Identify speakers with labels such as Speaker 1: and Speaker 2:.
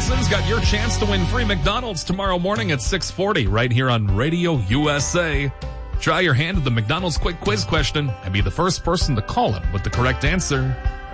Speaker 1: Jackson's got your chance to win free McDonald's tomorrow morning at 6:40 right here on Radio USA. Try your hand at the McDonald's quick quiz question and be the first person to call it with the correct answer.